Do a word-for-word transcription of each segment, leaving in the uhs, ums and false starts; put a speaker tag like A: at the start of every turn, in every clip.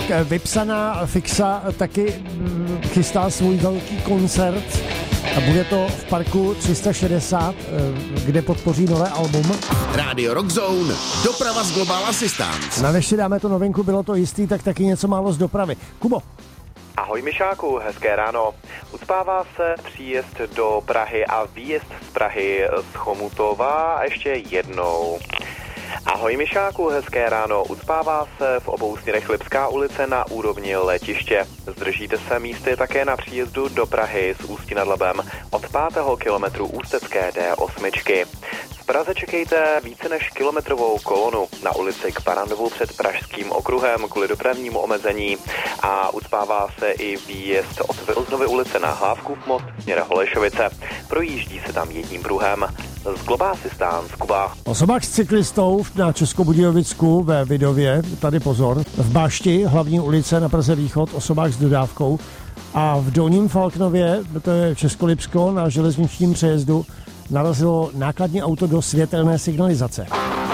A: vypsaná Fixa taky chystá svůj velký koncert a bude to v parku tři sta šedesát, kde podpoří nové album.
B: Radio Rock Zone, doprava z Global Assistance.
A: Na než si dáme tu novinku, bylo to jistý, tak taky něco málo z dopravy. Kubo.
C: Ahoj Mišáku, hezké ráno. Ucpává se příjezd do Prahy a výjezd z Prahy z Chomutova a ještě jednou. Ahoj Mišáku, hezké ráno. Ucpává se v obou směrech Lipská ulice na úrovni letiště. Zdržíte se místy také na příjezdu do Prahy z Ústí nad Labem od pátého kilometru Ústecké D osm. V Praze čekejte více než kilometrovou kolonu na ulici k Parandovu před Pražským okruhem kvůli dopravnímu omezení a ucpává se i výjezd od Vilznovy ulice na Hlávkův most směr Holešovice. Projíždí se tam jedním pruhem. Z Global Assistance, Kuba.
A: Osobák s cyklistou na Českobudějovicku ve Vidově, tady pozor, v Bašti, hlavní ulice na Praze Východ, osobák s dodávkou a v Dolním Falknově, to je Českolipsko, na železničním přejezdu narazilo nákladní auto do světelné signalizace.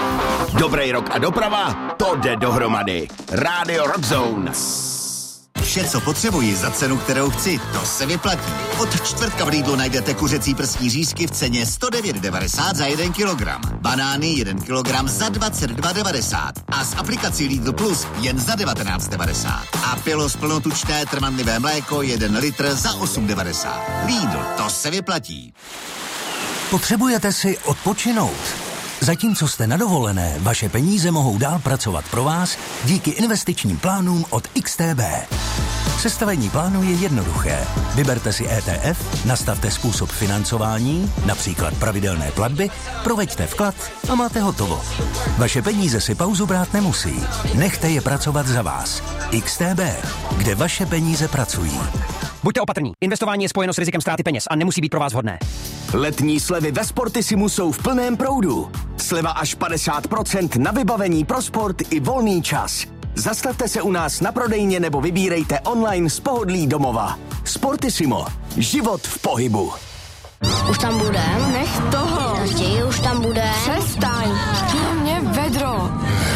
B: Dobrý rok a doprava, to jde dohromady. Radio Rock Zone.
D: Vše, co potřebuji za cenu, kterou chci, to se vyplatí. Od čtvrtka v Lidlu najdete kuřecí prsní řízky v ceně sto devět devadesát za jeden kilogram. Banány jeden kilogram za dvacet dva devadesát. A s aplikací Lidl Plus jen za devatenáct devadesát. A Pilos plnotučné trvanlivé mléko jeden litr za osm devadesát. Lidl, to se vyplatí.
E: Potřebujete si odpočinout? Zatímco jste na dovolené, vaše peníze mohou dál pracovat pro vás díky investičním plánům od X T B. Sestavení plánu je jednoduché. Vyberte si E T F, nastavte způsob financování, například pravidelné platby, proveďte vklad a máte hotovo. Vaše peníze si pauzu brát nemusí. Nechte je pracovat za vás. X T B, kde vaše peníze pracují.
F: Buďte opatrní. Investování je spojeno s rizikem ztráty peněz a nemusí být pro vás vhodné.
B: Letní slevy ve Sportisimu jsou v plném proudu. Sleva až padesát procent na vybavení pro sport i volný čas. Zastavte se u nás na prodejně nebo vybírejte online z pohodlí domova. Sportisimo. Život v pohybu.
G: Už tam budem?
H: Nech toho.
G: Raději už tam budem.
H: Přestaň. Hlavně vedro.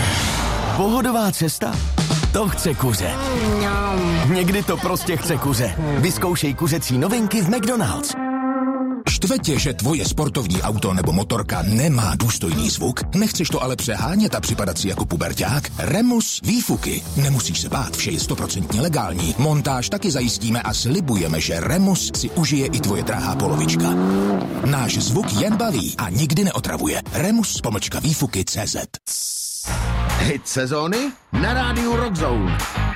B: Pohodová cesta? To chce kuře.
G: Mm,
B: Někdy to prostě chce kuře. Vyzkoušej kuřecí novinky v McDonald's.
I: Štve tě, že tvoje sportovní auto nebo motorka nemá důstojný zvuk? Nechceš to ale přehánět a připadat si jako puberťák? Remus výfuky. Nemusíš se bát, vše je stoprocentně legální. Montáž taky zajistíme a slibujeme, že Remus si užije i tvoje drahá polovička. Náš zvuk jen baví a nikdy neotravuje. Remus pomlčka výfuky tečka cé zet.
B: Hit sezóny na rádiu Rock Zone.